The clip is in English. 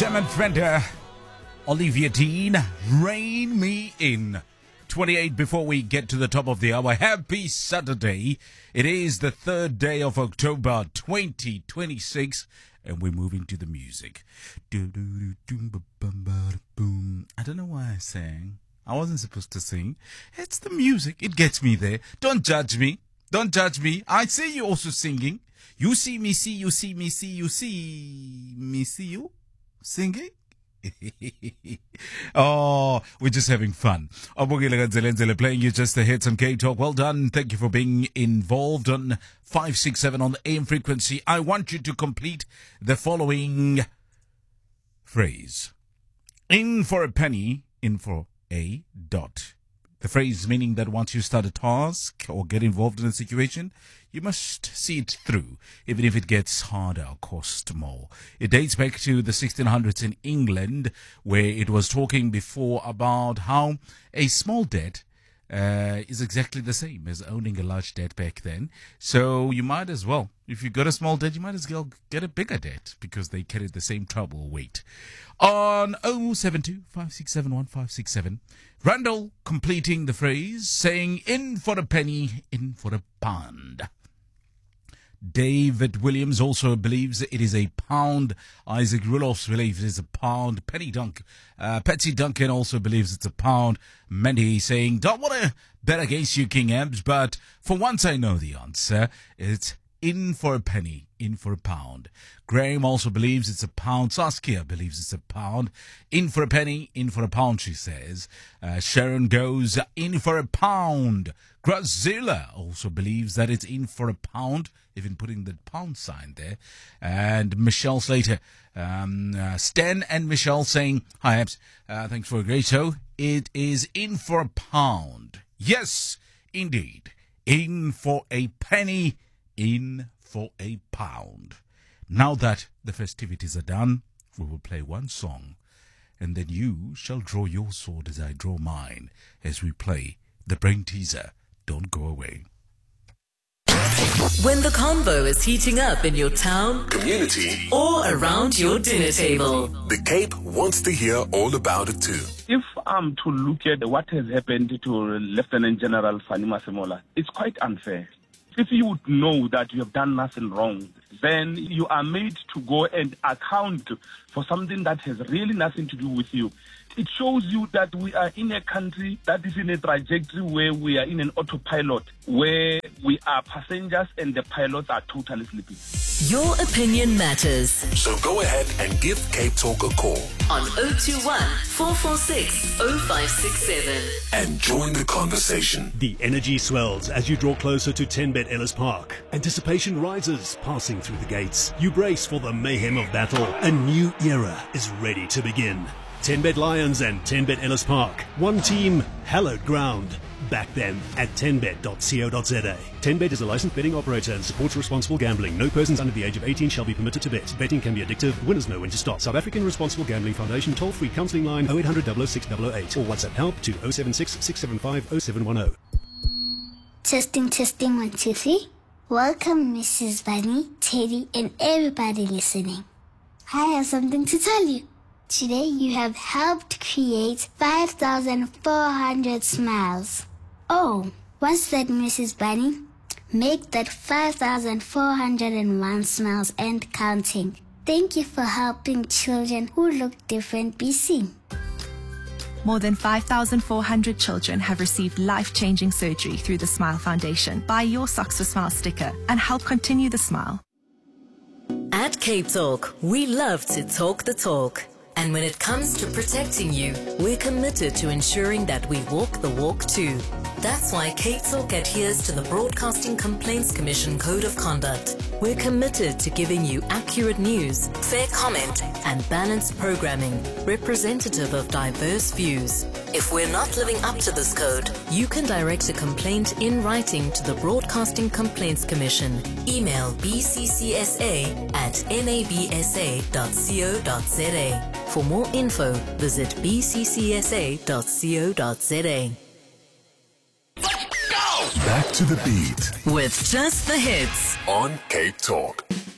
Sherman Fender, Olivia Dean, Rain Me In. 28 before we get to the top of the hour. Happy Saturday. It is the 3rd day of October 2026 and we're moving to the music. I don't know why I sang. I wasn't supposed to sing. It's the music. It gets me there. Don't judge me. Don't judge me. I see you also singing. You see me, see you, see me, see you, see me, see you singing. Oh, we're just having fun. Playing you just the hits on K-Talk. Well done. Thank you for being involved on 567 on the AM frequency. I want you to complete the following phrase. In for a penny, in for a dot. The phrase meaning that once you start a task or get involved in a situation, you must see it through, even if it gets harder or costs more. It dates back to the 1600s in England, where it was talking before about how a small debt is exactly the same as owning a large debt back then. So you might as well, if you got a small debt, you might as well get a bigger debt because they carried the same trouble weight. On 072-567-1567, Randall completing the phrase, saying, in for a penny, in for a pound. David Williams also believes it is a pound. Isaac Rudolphs believes it is a pound. Patsy Duncan also believes it's a pound. Mandy saying, don't want to bet against you, King Abs, but for once I know the answer. It's in for a penny, in for a pound. Graham also believes it's a pound. Saskia believes it's a pound. In for a penny, in for a pound, she says. Sharon goes, in for a pound. Grazilla also believes that it's in for a pound, even putting the pound sign there. And Michelle Slater, Stan and Michelle saying, hi, Abs, thanks for a great show. It is in for a pound. Yes, indeed. In for a penny, in for a pound. Now that the festivities are done, we will play one song, and then you shall draw your sword as I draw mine, as we play the brain teaser. Don't go away. When the convo is heating up in your town, community, or around your dinner table, the Cape wants to hear all about it too. If I'm to look at what has happened to Lieutenant General Fani Masemola, it's quite unfair. If you would know that you have done nothing wrong, then you are made to go and account for something that has really nothing to do with you. It shows you that we are in a country that is in a trajectory where we are in an autopilot, where we are passengers and the pilots are totally sleeping. Your opinion matters. So go ahead and give Cape Talk a call On 021-446-0567. and join the conversation. The energy swells as you draw closer to 10Bet Ellis Park. Anticipation rises, passing through the gates. You brace for the mayhem of battle. A new era is ready to begin. 10Bet Lions and 10Bet Ellis Park. One team, hallowed ground. Back them at 10bet.co.za. 10Bet is a licensed betting operator and supports responsible gambling. No persons under the age of 18 shall be permitted to bet. Betting can be addictive. Winners know when to stop. South African Responsible Gambling Foundation toll-free counselling line 0800 006 008 or WhatsApp help to 076 675 0710. Testing, 1, 2, 3. Welcome, Mrs. Bunny, Teddy, and everybody listening. I have something to tell you. Today you have helped create 5,400 smiles. Oh, what's that, Mrs. Bunny? Make that 5,401 smiles and counting. Thank you for helping children who look different be seen. More than 5,400 children have received life-changing surgery through the Smile Foundation. Buy your Socks for Smile sticker and help continue the smile. At Cape Talk, we love to talk the talk. And when it comes to protecting you, we're committed to ensuring that we walk the walk too. That's why Cape Talk adheres to the Broadcasting Complaints Commission Code of Conduct. We're committed to giving you accurate news, fair comment, and balanced programming, representative of diverse views. If we're not living up to this code, you can direct a complaint in writing to the Broadcasting Complaints Commission. Email bccsa@nabsa.co.za. For more info, visit bccsa.co.za. Back to the beat With just the hits. on Cape Talk.